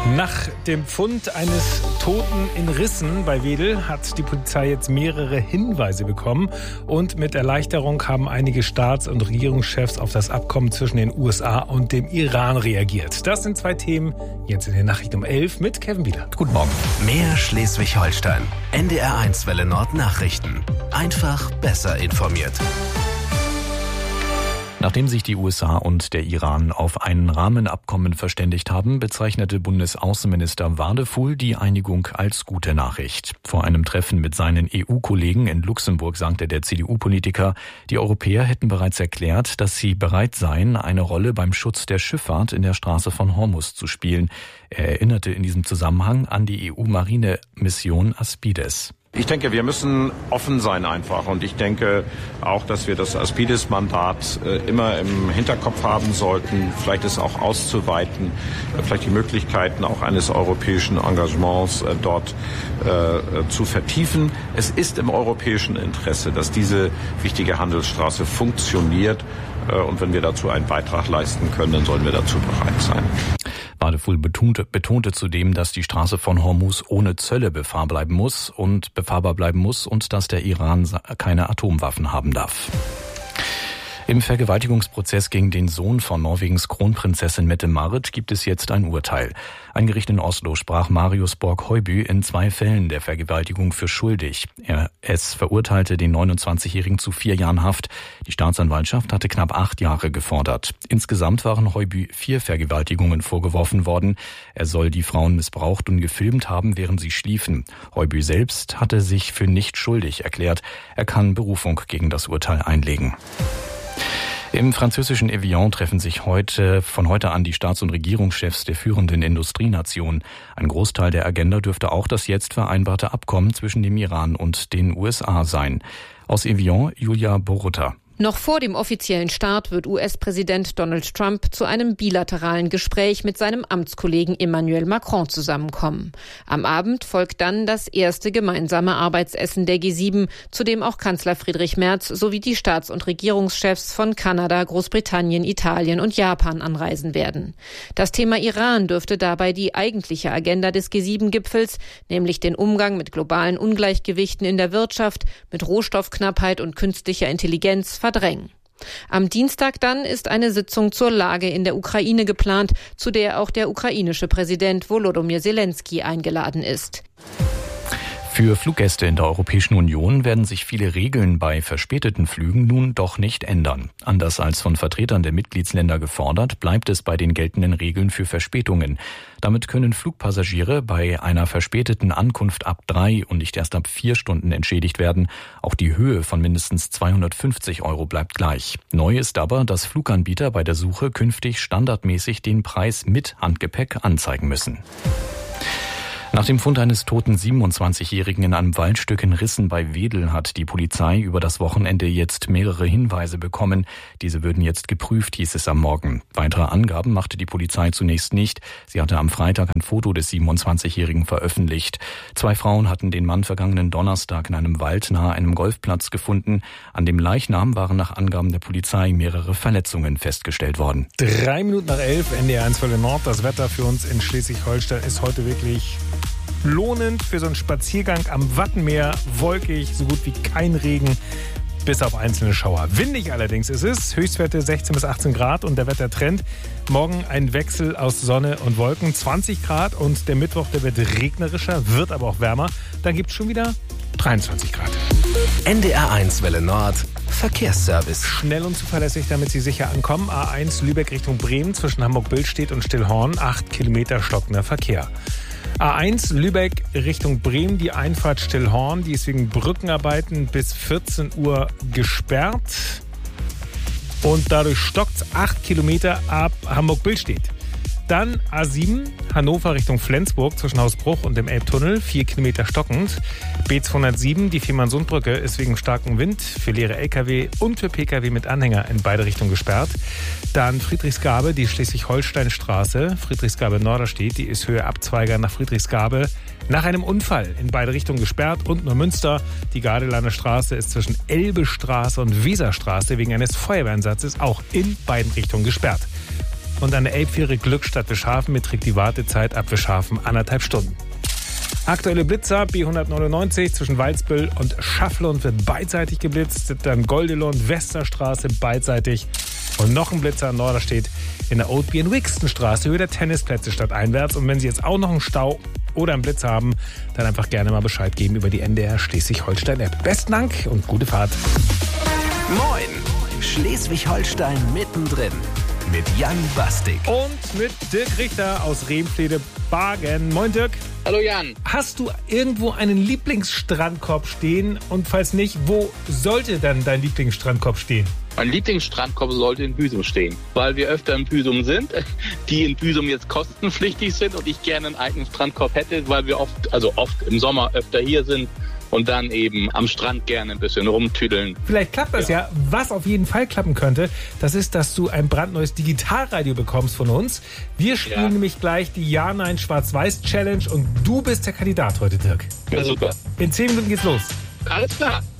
Nach dem Fund eines Toten in Rissen bei Wedel hat die Polizei jetzt mehrere Hinweise bekommen. Und mit Erleichterung haben einige Staats- und Regierungschefs auf das Abkommen zwischen den USA und dem Iran reagiert. Das sind zwei Themen jetzt in der Nachricht um 11 mit Kevin Bieler. Guten Morgen. Mehr Schleswig-Holstein. NDR1 Welle Nord Nachrichten. Einfach besser informiert. Nachdem sich die USA und der Iran auf ein Rahmenabkommen verständigt haben, bezeichnete Bundesaußenminister Wadefuhl die Einigung als gute Nachricht. Vor einem Treffen mit seinen EU-Kollegen in Luxemburg sagte der CDU-Politiker, die Europäer hätten bereits erklärt, dass sie bereit seien, eine Rolle beim Schutz der Schifffahrt in der Straße von Hormuz zu spielen. Er erinnerte in diesem Zusammenhang an die EU-Marinemission Aspides. Ich denke, wir müssen offen sein einfach, und ich denke auch, dass wir das Aspides-Mandat immer im Hinterkopf haben sollten, vielleicht es auch auszuweiten, vielleicht die Möglichkeiten auch eines europäischen Engagements dort zu vertiefen. Es ist im europäischen Interesse, dass diese wichtige Handelsstraße funktioniert, und wenn wir dazu einen Beitrag leisten können, dann sollen wir dazu bereit sein. Wadefuhl betonte zudem, dass die Straße von Hormuz ohne Zölle befahrbar bleiben muss und dass der Iran keine Atomwaffen haben darf. Im Vergewaltigungsprozess gegen den Sohn von Norwegens Kronprinzessin Mette-Marit gibt es jetzt ein Urteil. Ein Gericht in Oslo sprach Marius Borg-Høiby in 2 Fällen der Vergewaltigung für schuldig. Es verurteilte den 29-Jährigen zu 4 Jahren Haft. Die Staatsanwaltschaft hatte knapp 8 Jahre gefordert. Insgesamt waren Høiby 4 Vergewaltigungen vorgeworfen worden. Er soll die Frauen missbraucht und gefilmt haben, während sie schliefen. Høiby selbst hatte sich für nicht schuldig erklärt. Er kann Berufung gegen das Urteil einlegen. Im französischen Evian treffen sich von heute an die Staats- und Regierungschefs der führenden Industrienationen. Ein Großteil der Agenda dürfte auch das jetzt vereinbarte Abkommen zwischen dem Iran und den USA sein. Aus Evian, Julia Borutta. Noch vor dem offiziellen Start wird US-Präsident Donald Trump zu einem bilateralen Gespräch mit seinem Amtskollegen Emmanuel Macron zusammenkommen. Am Abend folgt dann das erste gemeinsame Arbeitsessen der G7, zu dem auch Kanzler Friedrich Merz sowie die Staats- und Regierungschefs von Kanada, Großbritannien, Italien und Japan anreisen werden. Das Thema Iran dürfte dabei die eigentliche Agenda des G7-Gipfels, nämlich den Umgang mit globalen Ungleichgewichten in der Wirtschaft, mit Rohstoffknappheit und künstlicher Intelligenz verdrängen. Am Dienstag dann ist eine Sitzung zur Lage in der Ukraine geplant, zu der auch der ukrainische Präsident Volodymyr Zelensky eingeladen ist. Für Fluggäste in der Europäischen Union werden sich viele Regeln bei verspäteten Flügen nun doch nicht ändern. Anders als von Vertretern der Mitgliedsländer gefordert, bleibt es bei den geltenden Regeln für Verspätungen. Damit können Flugpassagiere bei einer verspäteten Ankunft ab 3 und nicht erst ab 4 Stunden entschädigt werden. Auch die Höhe von mindestens 250 € bleibt gleich. Neu ist aber, dass Fluganbieter bei der Suche künftig standardmäßig den Preis mit Handgepäck anzeigen müssen. Nach dem Fund eines toten 27-Jährigen in einem Waldstück in Rissen bei Wedel hat die Polizei über das Wochenende jetzt mehrere Hinweise bekommen. Diese würden jetzt geprüft, hieß es am Morgen. Weitere Angaben machte die Polizei zunächst nicht. Sie hatte am Freitag ein Foto des 27-Jährigen veröffentlicht. 2 Frauen hatten den Mann vergangenen Donnerstag in einem Wald nahe einem Golfplatz gefunden. An dem Leichnam waren nach Angaben der Polizei mehrere Verletzungen festgestellt worden. 3 Minuten nach 11, NDR1 Welle Nord. Das Wetter für uns in Schleswig-Holstein ist heute wirklich lohnend für so einen Spaziergang am Wattenmeer. Wolkig, so gut wie kein Regen, bis auf einzelne Schauer. Windig allerdings ist es. Höchstwerte 16 bis 18 Grad und der Wettertrend. Morgen ein Wechsel aus Sonne und Wolken, 20 Grad, und der Mittwoch, der wird regnerischer, wird aber auch wärmer. Dann gibt es schon wieder 23 Grad. NDR1 Welle Nord Verkehrsservice. Schnell und zuverlässig, damit Sie sicher ankommen. A1 Lübeck Richtung Bremen zwischen Hamburg-Billstedt und Stillhorn. 8 Kilometer stockender Verkehr. A1 Lübeck Richtung Bremen, die Einfahrt Stillhorn, die ist wegen Brückenarbeiten bis 14 Uhr gesperrt. Und dadurch stockt es 8 Kilometer ab Hamburg-Billstedt. Dann A7 Hannover Richtung Flensburg zwischen Hausbruch und dem Elbtunnel, 4 Kilometer stockend. B207, die Fehmarnsundbrücke, ist wegen starkem Wind für leere Lkw und für Pkw mit Anhänger in beide Richtungen gesperrt. Dann Friedrichsgabe, die Schleswig-Holstein-Straße, Friedrichsgabe-Norderstedt, die ist Höhe Abzweiger nach Friedrichsgabe. Nach einem Unfall in beide Richtungen gesperrt. Und Neumünster, die Gardelanner Straße ist zwischen Elbestraße und Weserstraße wegen eines Feuerwehreinsatzes auch in beiden Richtungen gesperrt. Und an der Elbfähre Glückstadt Wischhafen beträgt die Wartezeit ab Wischhafen 1,5 Stunden. Aktuelle Blitzer, B199 zwischen Walsbüll und Schafflund wird beidseitig geblitzt. Dann Goldelund, Westerstraße beidseitig. Und noch ein Blitzer an Norderstedt in der Old in Wixtonstraße, Höhe der Tennisplätze stadteinwärts. Und wenn Sie jetzt auch noch einen Stau oder einen Blitzer haben, dann einfach gerne mal Bescheid geben über die NDR Schleswig-Holstein-App. Besten Dank und gute Fahrt. Moin, Schleswig-Holstein mittendrin. Mit Jan Bastik. Und mit Dirk Richter aus Rehmflede-Bargen. Moin Dirk. Hallo Jan. Hast du irgendwo einen Lieblingsstrandkorb stehen? Und falls nicht, wo sollte dann dein Lieblingsstrandkorb stehen? Mein Lieblingsstrandkorb sollte in Büsum stehen, weil wir öfter in Büsum sind, die in Büsum jetzt kostenpflichtig sind und ich gerne einen eigenen Strandkorb hätte, weil wir oft im Sommer öfter hier sind und dann eben am Strand gerne ein bisschen rumtüdeln. Vielleicht klappt das ja. Was auf jeden Fall klappen könnte, das ist, dass du ein brandneues Digitalradio bekommst von uns. Wir spielen nämlich gleich die Ja-Nein Schwarz-Weiß-Challenge und du bist der Kandidat heute, Dirk. Ja, super. In 10 Minuten geht's los. Alles klar.